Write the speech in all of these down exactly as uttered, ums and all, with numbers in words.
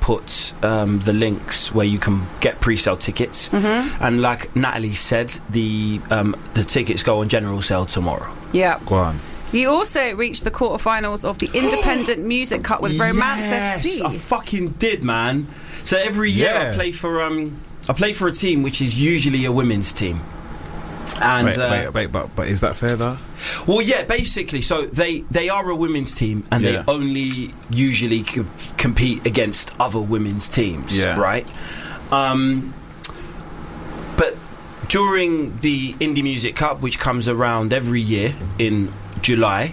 put um, the links where you can get pre-sale tickets. Mm-hmm. And like Natalie said, the um, the tickets go on general sale tomorrow. Yeah. Go on. You also reached the quarterfinals of the Independent Music Cup with Romance yes, F C. I fucking did, man. So every year Yeah. I play for um, I play for a team which is usually a women's team. And Wait, uh, wait, wait, but but is that fair though? well, yeah, basically, so they they are a women's team, and Yeah. they only usually co- compete against other women's teams, Yeah. right? Um, but during the Indie Music Cup, which comes around every year in July,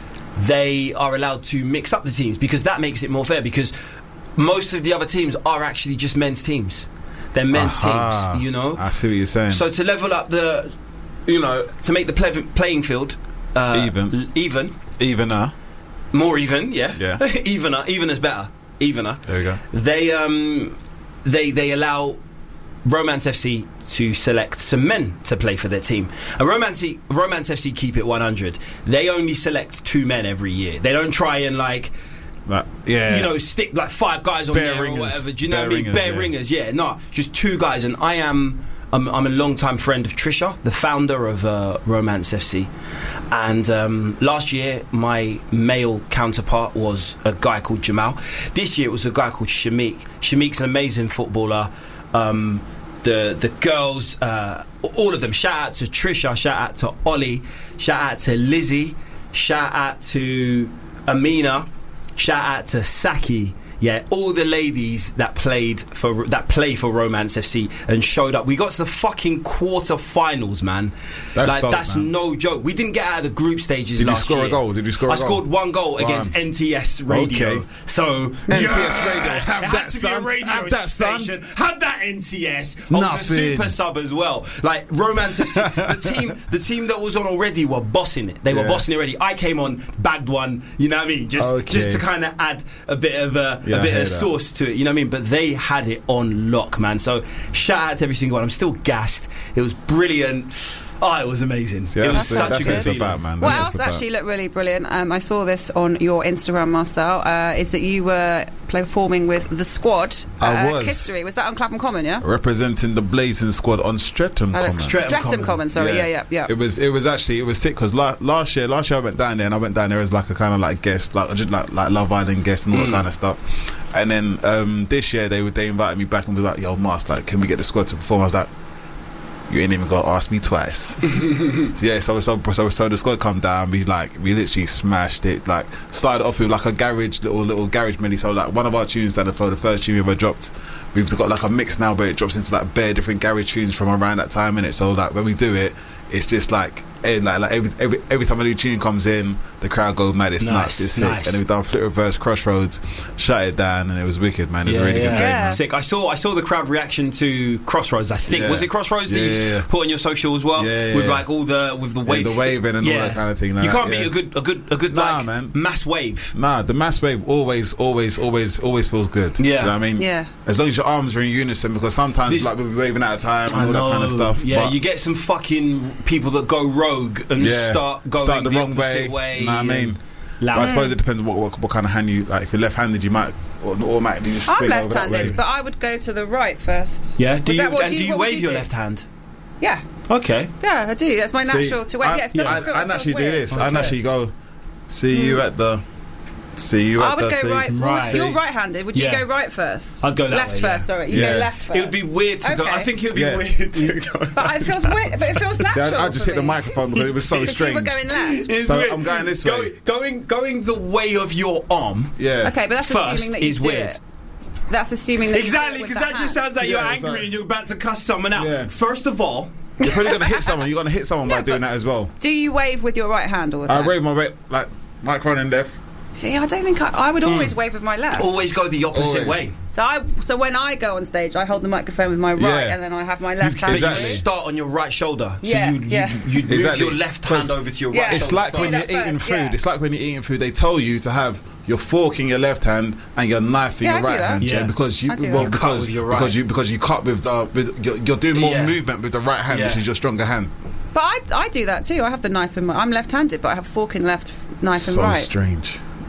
they are allowed to mix up the teams because that makes it more fair. Because most of the other teams are actually just men's teams. They're men's Aha. teams, you know. I see what you're saying. So to level up the, you know, to make the ple- playing field uh, Even. l- even, Evener. more even, yeah, Yeah. evener, even is better, evener. There we go. They um, they they allow Romance F C to select some men to play for their team. And Romance Romance F C keep it one hundred. They only select two men every year. They don't try and like. Like, yeah. You know, stick like five guys on Bare there ringers. or whatever. Do you know Bare what I mean? ringers, Bare yeah. ringers, yeah. No, just two guys. And I am, I'm, I'm a long-time friend of Trisha, the founder of uh, Romance F C. And um, last year, my male counterpart was a guy called Jamal. This year, it was a guy called Shamik. Shamik's an amazing footballer. Um, the the girls, uh, all of them. Shout out to Trisha. Shout out to Ollie. Shout out to Lizzie. Shout out to Amina. Shout out to Saki, yeah, all the ladies that played for that play for Romance F C and showed up. We got to the fucking quarter-finals, man. That's like dope, that's man. no joke. We didn't get out of the group stages Did you last score a year. goal? Did you score a I goal? scored one goal Wow. against N T S Radio. Okay. So N T S yeah, Radio, have it that, had to son. be a radio Have that, son. station. Have that N T S. I was a Nothing. super sub as well. Like Romance F C, the team, the team that was on already were bossing it. They were Yeah. bossing it already. I came on, bagged one. You know what I mean? Just Okay. just to kind of add a bit of a, Yeah, a I bit hear of that. sauce to it. You know what I mean? But they had it on lock, man. So shout out to every single one. I'm still gassed. It was brilliant. Oh, it was amazing. Yeah, it was that's, such that's a what good it's feeling. about, man. What That's else what it's about. actually looked really brilliant, um, I saw this on your Instagram, Marcel, uh, is that you were performing with The Squad I at was. History. Was that on Clapham Common, yeah? Representing the Blazing Squad on Streatham Uh, Common. Streatham Streatham Common. Common, sorry, yeah, yeah, yeah. It was it was actually it was sick because la- last year last year I went down there and I went down there as like a kind of like guest, like just like like Love Island guest and all that kind of stuff. And then um, this year they would they invited me back and was like, "Yo, Mars, like, can we get the squad to perform?" I was like, "You ain't even gotta ask me twice." So, yeah, so so so so the squad come down. We like we literally smashed it. Like started off with like a garage little little garage medley. So like one of our tunes down the floor, the first tune we ever dropped. We've got like a mix now, but it drops into like bare different garage tunes from around that time in it. So like when we do it, it's just like. And like, like every, every every time a new tune comes in, the crowd go mad. It's Nice, nuts, it's sick. nice. And then we've done Flip Reverse, Crossroads, shut it down, and it was wicked, man. It was Yeah, a really yeah. good day, Yeah. man. Sick. I saw I saw the crowd reaction to Crossroads. I think Yeah. was it Crossroads that Yeah, you yeah, yeah. put on your social as well, Yeah, yeah, with yeah. like all the with the Yeah, wave, the waving and all that kind of thing, like you can't that, beat yeah. a good a good a good Nah, like man. mass wave. Nah, the mass wave always, always, always, always feels good. Yeah. Do you know what I mean? Yeah. As long as your arms are in unison, because sometimes This- like we'll be waving out of time and I all know. that kind of stuff. Yeah, but you get some fucking people that go rogue and yeah, start going start the, the wrong opposite way. way. Know what I mean? and But I loud. suppose it depends what, what what kind of hand you like. If you're left-handed, you might or automatically just I'm spin over that way. left-handed, but I would go to the right first. Yeah. Do Was you that what and you- do you what would wave you your do? left hand? Yeah, Okay. yeah, I do. That's my See, natural to wave. I, Yeah, it doesn't I, feel, I it feels actually do weird. this. Oh, I first. actually go. See you at the. See you I at would the. go see. right. Well, Right. You're See? right-handed. Would Yeah. you go right first? I'd go that left way, first. yeah. Sorry, you Yeah. go left first. It would be weird to go. Okay. I think it would be Yeah. weird to go. But it feels weird. But it feels See, natural. I, I just for hit the me. microphone because it was so Because you were strange. going left. It's So weird. I'm going this Go- way. Going going the way of your arm. Yeah. Okay, but that's First assuming that you is do weird. it. That's assuming that Exactly, you do it because with that the just hand. sounds like you're Yeah, angry exactly. and you're about to cuss someone out. Yeah. First of all, You're probably gonna hit someone. You're gonna hit someone Yeah, by doing but- that as well. Do you wave with your right hand all the I time? wave my right, like microphone and left. See, I don't think I, I would always Hmm. wave with my left. always go the opposite Always. way. So I, so when I go on stage, I hold the microphone with my right, Yeah. and then I have my left But hand. Exactly. you start on your right shoulder. So Yeah, you, yeah. you, you move Exactly. your left 'Cause hand over to your Yeah. right It's shoulder. like Do when you're that eating first, food. yeah. It's like when you're eating food. They tell you to have your fork in your left hand and your knife in Yeah, your I do right that. hand. Yeah, Yeah. because you I do well that. You cut because with your right. because you because you cut with the with you're, you're doing more Yeah. movement with the right hand, which Yeah. is your stronger hand. But I, I do that too. I have the knife in my. I'm left-handed, but I have fork in left, f- knife in So right. strange.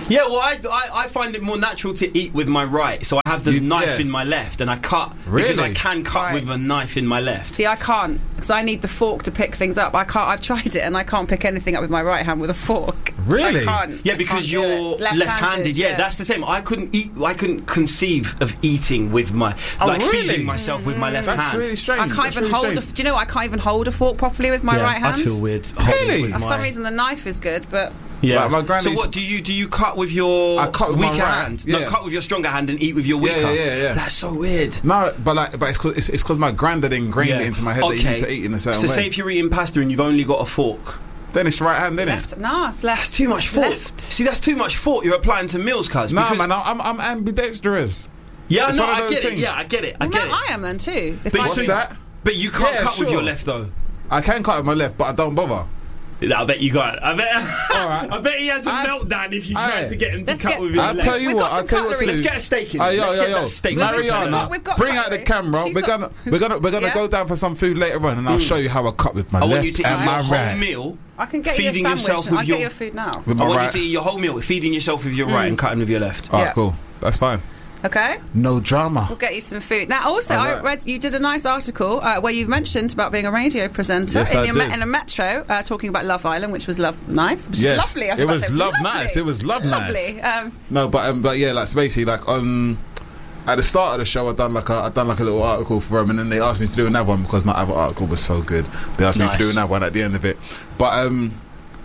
Yeah, well, I, I, I find it more natural to eat with my right, so I have the You- knife yeah. in my left, and I cut because I Really? can cut Right. with a knife in my left. See, I can't because I need the fork to pick things up. I can't. I've tried it and I can't pick anything up with my right hand with a fork. Really? I can't. Yeah, I because can't do you're it. left-handed. Left-handed, Yeah, that's the same. I couldn't eat. I couldn't conceive of eating with my Oh, like really? feeding myself with my left That's hand. really strange. I can't That's even really hold. A, strange. do you know? I can't even hold a fork properly with my yeah, right hand. I'd feel weird. holding Really? with For my- some reason, the knife is good, but Yeah. Like my granny so used what to- do you do? You cut with your I cut with my weaker right, hand. No, yeah. cut with your stronger hand and eat with your weaker. Yeah, yeah, yeah, yeah. That's so weird. No, but like, but it's cause, it's, it's 'cause my granddad ingrained Yeah. it into my head that you Okay. need to eat in a certain So way. say if you're eating pasta and you've only got a fork. Then it's right hand, isn't it? left. No, it's left. That's too much thought. Left. See, that's too much thought you're applying to meals, cuz. No, because- man, I'm I'm ambidextrous. Yeah, it's no, one of I those get it. things. Yeah, I get it. I Well, get no, it. I am then too. If But I so What's you- that? But you can't Yeah, cut with sure. your left though. I can cut with my left, but I don't bother. I bet you got it. I bet. Alright. I bet he has a I- meltdown if you Aye. try to get him to Let's cut get- with his I'll left. tell you We've what. got some I'll tell you what to cutlery. do. Let's get a steak in. Oh, Let's yo, get yo, yo, that steak. Mariana, We've got bring out the cutlery. camera. She's We're got- gonna, we're gonna, we're gonna Yeah. go down for some food later on, and I'll show you how I cut with my I want left you to eat and your my whole right. meal. I can get feeding you a sandwich. yourself with I'll your- get your food now. With I my want right. you to eat your whole meal, feeding yourself with your right and cutting with your left. Alright, Yeah. cool. That's fine. Okay. No drama. We'll get you some food. Now, also, I Alright. read you did a nice article uh, where you've mentioned about being a radio presenter Yes, in, I your me- did. in a metro, uh, talking about Love Island, which was love nice. Which Yes. was lovely. I It about to was say, love lovely. nice. It was love nice. lovely. Um, No, but um, but yeah, like so basically, like on at the start of the show, I done like a I done like a little article for them, and then they asked me to do another one because my other article was so good. They asked me Nice. to do another one at the end of it, but um,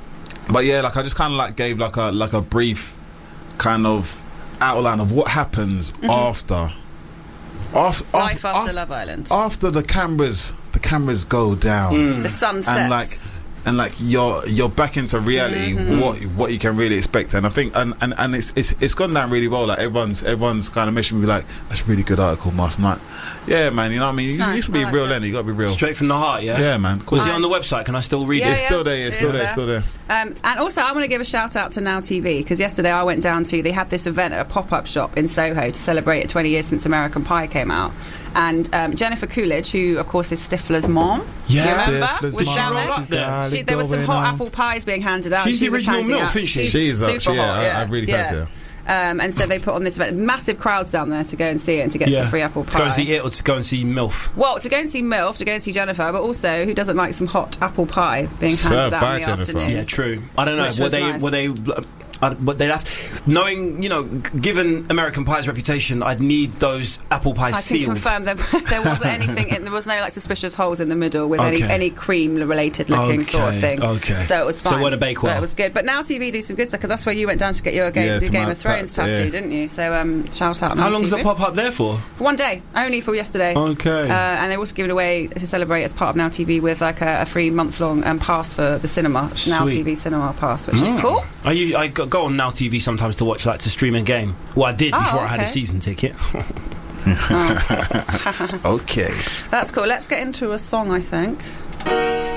but yeah, like I just kind of like gave like a like a brief kind of outline of what happens after after Life after Love Island. after the cameras the cameras go down. The sun sets. And like and like you're you're back into reality, Mm-hmm. what what you can really expect. And I think and, and, and it's, it's it's gone down really well. Like everyone's everyone's kind of messaging me like, that's a really good article, Mas. I'm like, yeah, man, you know what I mean? You, nice. you used to be I like real, it. Lenny, you gotta be real. Straight from the heart, yeah? Yeah, man. Cool. Was it on the website? Can I still read Yeah, it? It's still there, yeah, it's it still is there, it's still there. Um, and also, I want to give a shout out to Now T V because yesterday I went down to, they had this event at a pop up shop in Soho to celebrate it twenty years since American Pie came out. And um, Jennifer Coolidge, who of course is Stifler's mom, Yeah. you remember? Stifler's Was mom. down Did she roll there. up there? She, there was some hot apple pies being handed out. She's She the was original handing MILF, out- isn't she? She's She's up, super yeah, hot, I- yeah. I really yeah. fancy her. Um, and so they put on this event, massive crowds down there to go and see it and to get Yeah. some free apple pie. To go and see it or to go and see MILF? Well, to go and see MILF, to go and see Jennifer, but also who doesn't like some hot apple pie being Served handed out by in the Jennifer. afternoon? Yeah, true. I don't know. Which Were was they? nice. Were they? Uh, but they'd have, knowing, you know, g- given American Pie's reputation, I'd need those apple pies I can sealed. confirm that there wasn't anything. In, there was no like suspicious holes in the middle with any Okay. any cream related looking sort of Okay, thing. okay. So it was So fine. it weren't a Bakewell. But it was good. But Now T V do some good stuff because that's where you went down to get your Game, Yeah, the to Game my of Thrones tat- tattoo, yeah. didn't you? So um, shout out. How Now long's T V. the pop up there for? For one day, only for yesterday. Okay. Uh, and they're also giving away to celebrate as part of Now T V with like a, a free month long um, pass for the cinema. Now Sweet. T V cinema pass, which is Mm. cool. I usually, I go go on Now T V sometimes to watch, like, to stream a game. Well, I did Oh, before I had a okay. season ticket. Okay. That's cool. Let's get into a song, I think.